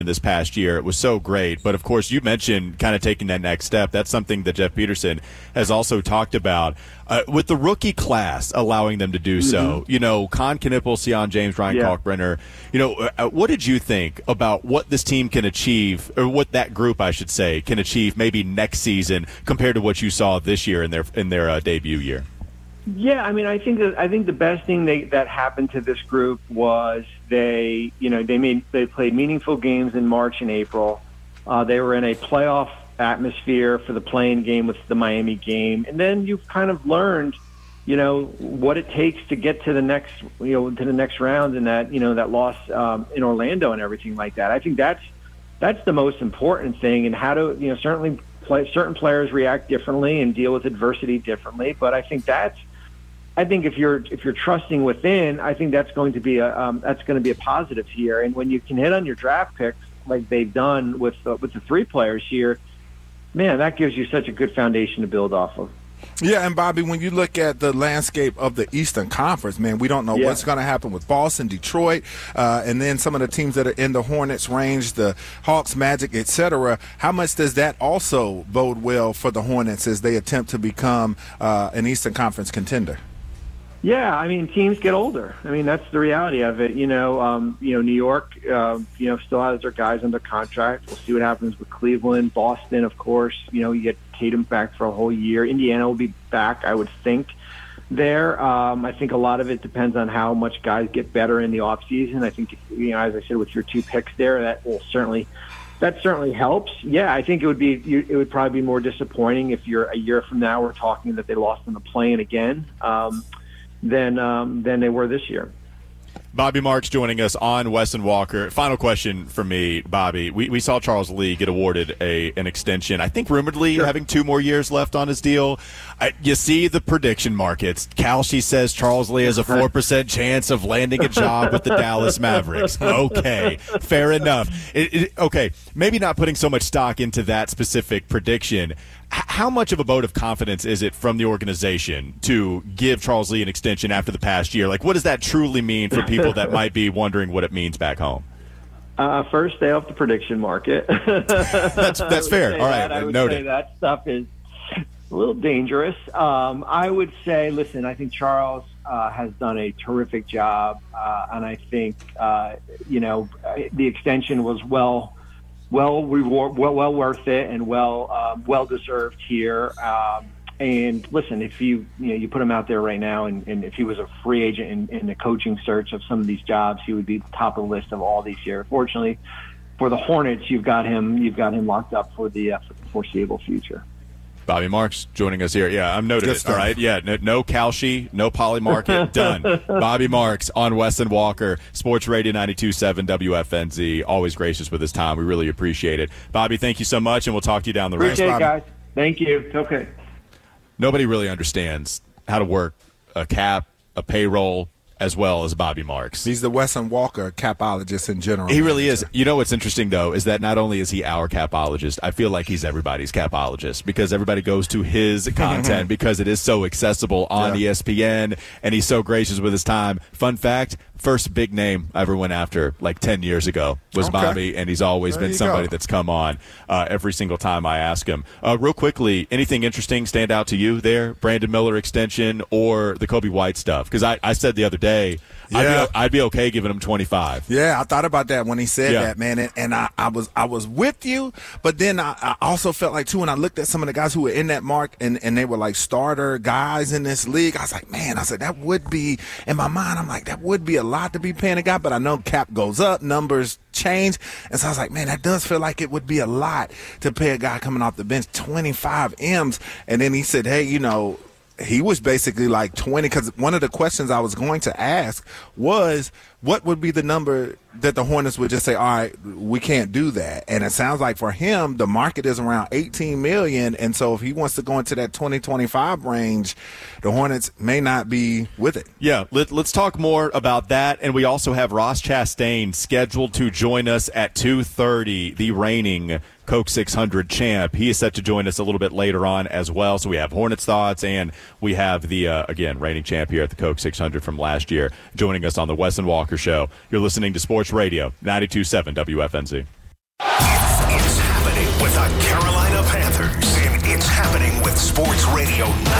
this past year. It was so great. But, of course, you mentioned kind of taking that next step. That's something that Jeff Peterson has also talked about. With the rookie class allowing them to do so, Con Knipple, Sion James, Ryan Kalkbrenner, what did you think about what this team can achieve, or what that group, I should say, can achieve maybe next season compared to what you saw this year in their debut year? Yeah, I mean, I think the best thing that happened to this group was they played meaningful games in March and April. They were in a playoff atmosphere for the play-in game with the Miami game, and then you've kind of learned, what it takes to get to the next, to the next round, and that loss in Orlando and everything like that. I think that's the most important thing, and how to, certainly certain players react differently and deal with adversity differently. But I think if you're trusting within, I think that's going to be a positive here. And when you can hit on your draft picks like they've done with the three players here, man, that gives you such a good foundation to build off of. Yeah, and Bobby, when you look at the landscape of the Eastern Conference, man, we don't know what's going to happen with Boston, Detroit, and then some of the teams that are in the Hornets range, the Hawks, Magic, etc. How much does that also bode well for the Hornets as they attempt to become an Eastern Conference contender? Yeah, I mean, teams get older. I mean, that's the reality of it. New York, still has their guys under contract. We'll see what happens with Cleveland, Boston, of course. You get Tatum back for a whole year. Indiana will be back, I would think. There, I think a lot of it depends on how much guys get better in the off season. I think, as I said, with your two picks there, that certainly helps. Yeah, I think it would probably be more disappointing if you're a year from now we're talking that they lost in the play-in again. Than they were this year. Bobby Marks joining us on Wes and Walker. Final question for me, Bobby. We saw Charles Lee get awarded an extension. I think rumoredly having 2 more years left on his deal. You see the prediction markets. Kalshi says Charles Lee has a 4% chance of landing a job with the Dallas Mavericks. Okay, fair enough. Okay, maybe not putting so much stock into that specific prediction. How much of a vote of confidence is it from the organization to give Charles Lee an extension after the past year? Like, what does that truly mean for people that might be wondering what it means back home? First, stay off the prediction market. That's fair. All right, I would noted. say that stuff is a little dangerous. I would say, listen, I think Charles has done a terrific job, and I think the extension was well worth it and well deserved here. And listen, if you put him out there right now, and if he was a free agent in the coaching search of some of these jobs, he would be top of the list of all these here. Fortunately, for the Hornets, you've got him locked up for the foreseeable future. Bobby Marks joining us here. Yeah, I'm noted it. All right. Yeah, no Kalshi, no Polymarket. Done. Bobby Marks on Wes and Walker, Sports Radio 92.7 WFNZ. Always gracious with his time. We really appreciate it. Bobby, thank you so much, and we'll talk to you down the road. Appreciate it, guys. Thank you. Okay. Nobody really understands how to work a cap, a payroll, as well as Bobby Marks. He's the Wes and Walker capologist in general. He really is. You know what's interesting, though, is that not only is he our capologist, I feel like he's everybody's capologist because everybody goes to his content because it is so accessible on ESPN, and he's so gracious with his time. Fun fact, first big name I ever went after like 10 years ago was Bobby, and he's always been somebody that's come on every single time I ask him. Real quickly, anything interesting stand out to you there? Brandon Miller extension or the Kobe White stuff? Because I said the other day, I'd be okay giving him 25. Yeah, I thought about that when he said that, man, and I was with you, but then I also felt like, too, when I looked at some of the guys who were in that mark and they were like starter guys in this league, I was like, man, that would be, in my mind, I'm like, that would be a lot to be paying a guy, but I know cap goes up, numbers change, and so I was like, man, that does feel like it would be a lot to pay a guy coming off the bench 25 M's, and then he said, hey, he was basically like 20, because one of the questions I was going to ask was, what would be the number that the Hornets would just say, all right, we can't do that? And it sounds like for him, the market is around $18 million, and so if he wants to go into that 20-25 range, the Hornets may not be with it. Yeah, let's talk more about that, and we also have Ross Chastain scheduled to join us at 2:30, the reigning Coke 600 champ. He is set to join us a little bit later on as well. So we have Hornets thoughts, and we have the, again, reigning champ here at the Coke 600 from last year joining us on the Wes and Walker Show. You're listening to Sports Radio 92.7 WFNZ. Sports Radio